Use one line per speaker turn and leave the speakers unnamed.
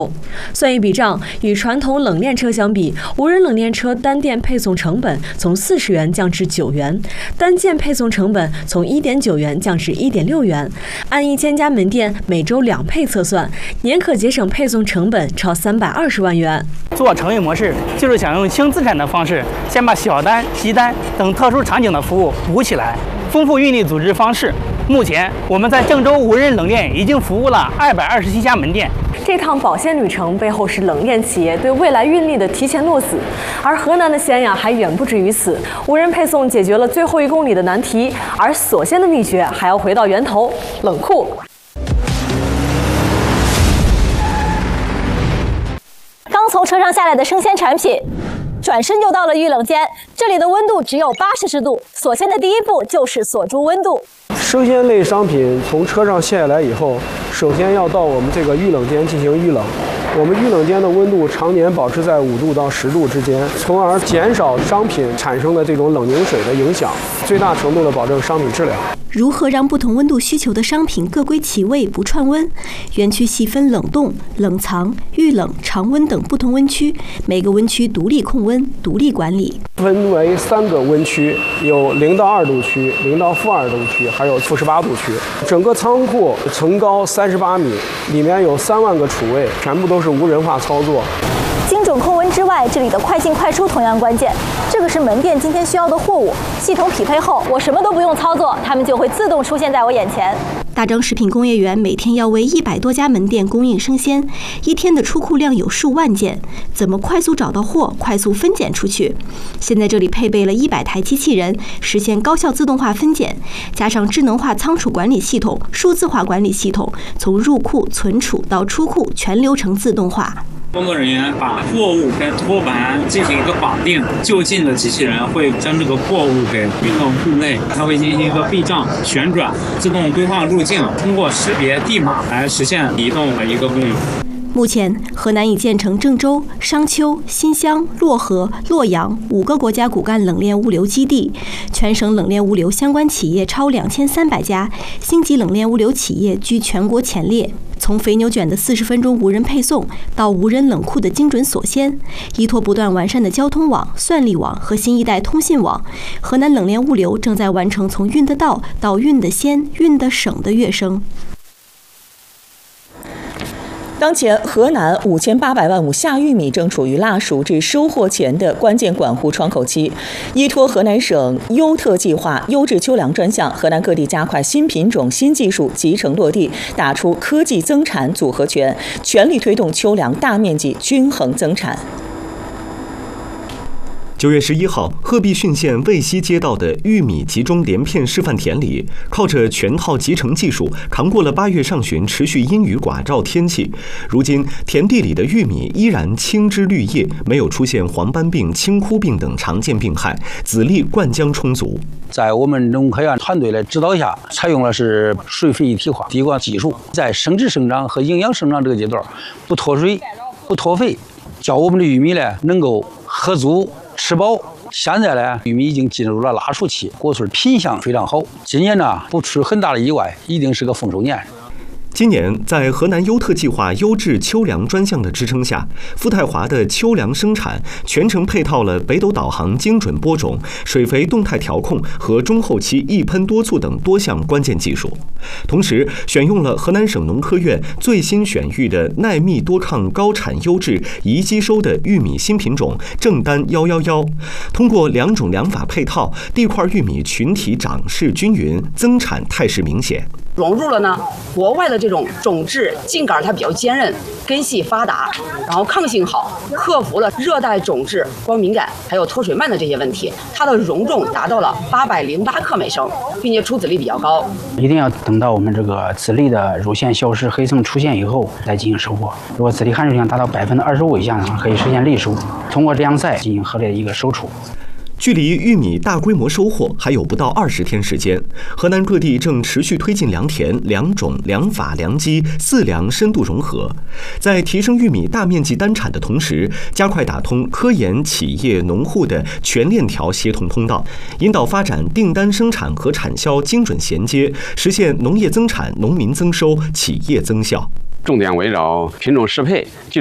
算一笔账，与传统冷链车相比，无人冷链车单店配送成本从40元降至9元，单件配送成本从1.9元降至1.6元。按1000家门店每周2配测算，年可节省配送成本超320万元。
做成运模式就是想用轻资产的方式，先把小单、急单等特殊场景的服务补起来，丰富运力组织方式。目前我们在郑州无人冷链已经服务了227家门店。
这趟保鲜旅程背后是冷链企业对未来运力的提前落子，而河南的咸阳还远不止于此。无人配送解决了最后1公里的难题，而锁鲜的秘诀还要回到源头——冷库。
刚从车上下来的生鲜产品，转身就到了预冷间，这里的温度只有80度。锁鲜的第一步就是锁住温度。
生鲜类商品从车上卸下来以后，首先要到我们这个预冷间进行预冷。我们预冷间的温度常年保持在5度到10度之间，从而减少商品产生的这种冷凝水的影响，最大程度的保证商品质量。
如何让不同温度需求的商品各归其位不串温？园区细分冷冻、冷藏、预冷、常温等不同温区，每个温区独立控温、独立管理。
分为3个温区，有0到2度区、0到-2度区，还有-18度区。整个仓库层高38米，里面有3万个储位，全部都是无人化操作。
精准控温之外，这里的快进快出同样关键。这个是门店今天需要的货物，系统匹配后，我什么都不用操作，它们就会自动出现在我眼前。
大张食品工业园每天要为100多家门店供应生鲜，一天的出库量有数万件，怎么快速找到货，快速分拣出去？现在这里配备了100台机器人，实现高效自动化分拣，加上智能化仓储管理系统、数字化管理系统，从入库、存储到出库全流程自动化。
工作人员把货物跟托盘进行一个绑定，就近的机器人会将这个货物给运到库内，它会进行一个避障、旋转、自动规划路径，通过识别地码来实现移动的一个供应。
目前，河南已建成郑州、商丘、新乡、漯河、洛阳5个国家骨干冷链物流基地，全省冷链物流相关企业超2300家，星级冷链物流企业居全国前列。从肥牛卷的40分钟无人配送到无人冷库的精准锁鲜，依托不断完善的交通网、算力网和新一代通信网，河南冷链物流正在完成从运得到到运得鲜、运得省的跃升。
当前，河南5800万亩夏玉米正处于腊熟至收获前的关键管护窗口期。依托河南省优特计划优质秋粮专项，河南各地加快新品种、新技术集成落地，打出科技增产组合拳，全力推动秋粮大面积均衡增产。
9月11号，鹤壁浚县渭西街道的玉米集中连片示范田里，靠着全套集成技术，扛过了8月上旬持续阴雨寡照天气。如今，田地里的玉米依然青枝绿叶，没有出现黄斑病、青枯病等常见病害，籽粒灌浆充足。
在我们农科院团队的指导下，采用了是水肥一体化滴灌技术，在生殖生长和营养生长这个阶段，不脱水、不脱肥，叫我们的玉米呢能够喝足。吃饱，现在呢，玉米已经进入了腊熟期，果穗品相非常好。今年呢，不出很大的意外，一定是个丰收年。
今年，在河南优特计划优质秋粮专项的支撑下，富泰华的秋粮生产全程配套了北斗导航精准播种、水肥动态调控和中后期一喷多促等多项关键技术。同时，选用了河南省农科院最新选育的耐密多抗高产优质宜机收的玉米新品种正丹111，通过2种粮法配套，地块玉米群体长势均匀，增产态势明显。
融入了呢国外的这种种质，茎秆它比较坚韧，根系发达，然后抗性好，克服了热带种质光敏感还有脱水慢的这些问题。它的容重达到了808克每升，并且出籽粒比较高。
一定要等到我们这个籽粒的乳腺消失、黑层出现以后再进行收获。如果籽粒含水量达到25%以下的话，可以实现粒熟。通过晾晒进行合理的一个收储。
距离玉米大规模收获还有不到20天时间，河南各地正持续推进良田、良种、良法、良机4粮深度融合，在提升玉米大面积单产的同时，加快打通科研、企业、农户的全链条协同通道，引导发展订单生产和产销精准衔接，实现农业增产、农民增收、企业增效。
重点围绕品种适配。